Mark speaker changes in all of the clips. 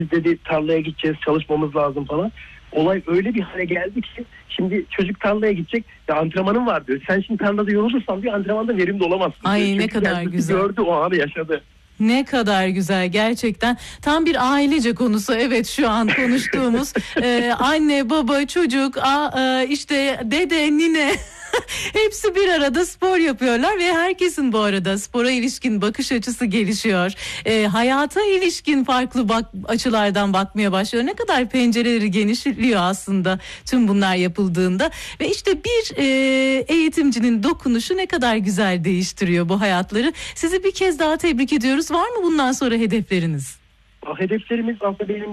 Speaker 1: Biz dedi tarlaya gideceğiz, çalışmamız lazım falan. Olay öyle bir hale geldi ki şimdi çocuk tarlaya gidecek. Ya antrenmanım var diyor. Sen şimdi tarlada yorulursan diyor, antrenmanda verimli olamazsın.
Speaker 2: Ay
Speaker 1: diyor.
Speaker 2: ne
Speaker 1: Çünkü
Speaker 2: kadar güzel.
Speaker 1: Gördü, o anı yaşadı.
Speaker 2: Ne kadar güzel gerçekten. Tam bir ailece konusu, evet, şu an konuştuğumuz. Anne, baba, çocuk, işte dede, nine hepsi bir arada spor yapıyorlar ve herkesin bu arada spora ilişkin bakış açısı gelişiyor. Hayata ilişkin farklı açılardan bakmaya başlıyor. Ne kadar pencereleri genişliyor aslında tüm bunlar yapıldığında. Ve işte bir eğitimcinin dokunuşu ne kadar güzel değiştiriyor bu hayatları. Sizi bir kez daha tebrik ediyoruz. Var mı bundan sonra hedefleriniz?
Speaker 1: Hedeflerimiz aslında benim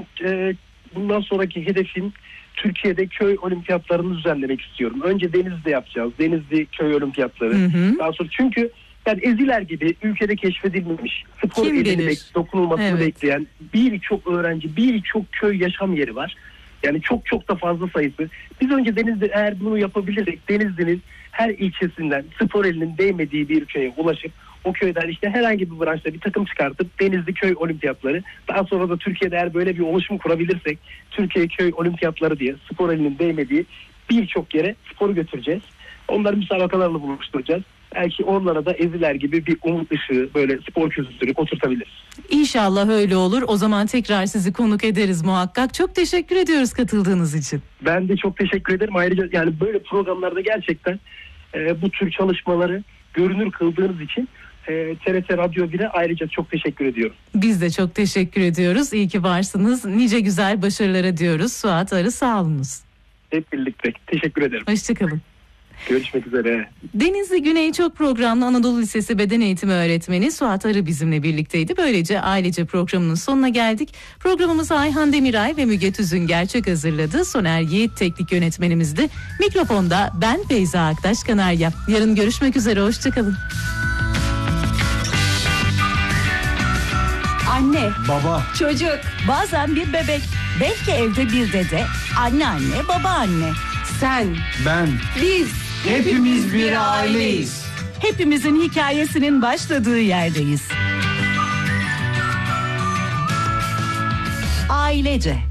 Speaker 1: bundan sonraki hedefim Türkiye'de köy olimpiyatlarını düzenlemek istiyorum. Önce Denizli'de yapacağız. Denizli köy olimpiyatları. Daha sonra çünkü yani Eziler gibi ülkede keşfedilmemiş, spor edilmek, dokunulmasını bekleyen birçok öğrenci, birçok köy yaşam yeri var. Yani çok da fazla sayısı. Biz önce Denizli, eğer bunu yapabilirsek, Denizli'nin her ilçesinden spor elinin değmediği bir köye ulaşıp o köyden işte herhangi bir branşta bir takım çıkartıp Denizli köy olimpiyatları, daha sonra da Türkiye'de eğer böyle bir oluşum kurabilirsek Türkiye köy olimpiyatları diye spor elinin değmediği birçok yere sporu götüreceğiz. Onları müsabakalarla buluşturacağız. Belki onlara da Eziler gibi bir umut ışığı, böyle spor kültürü oturtabiliriz.
Speaker 2: İnşallah öyle olur. O zaman tekrar sizi konuk ederiz muhakkak. Çok teşekkür ediyoruz katıldığınız için.
Speaker 1: Ben de çok teşekkür ederim. Ayrıca yani böyle programlarda gerçekten bu tür çalışmaları görünür kıldığınız için TRT Radyo 1'e ayrıca çok teşekkür ediyorum.
Speaker 2: Biz de çok teşekkür ediyoruz. İyi ki varsınız. Nice güzel başarılara diyoruz. Suat Arı, sağ olunuz.
Speaker 1: Hep birlikte. Teşekkür ederim.
Speaker 2: Hoşçakalın.
Speaker 1: Görüşmek üzere.
Speaker 2: Denizli Güney Çok Programlı Anadolu Lisesi Beden Eğitimi Öğretmeni Suat Arı bizimle birlikteydi. Böylece ailece programının sonuna geldik. Programımızı Ayhan Demiray ve Müge Tüzün Gerçek hazırladı. Soner Yiğit teknik yönetmenimizdi. Mikrofonda ben Feyza Aktaş Kanarya. Yarın görüşmek üzere. Hoşçakalın.
Speaker 3: Anne,
Speaker 4: baba,
Speaker 3: çocuk, bazen bir bebek, belki evde bir dede, anneanne, babaanne. Sen,
Speaker 4: ben,
Speaker 3: biz,
Speaker 4: hepimiz bir aileyiz.
Speaker 3: Hepimizin hikayesinin başladığı yerdeyiz. Ailece.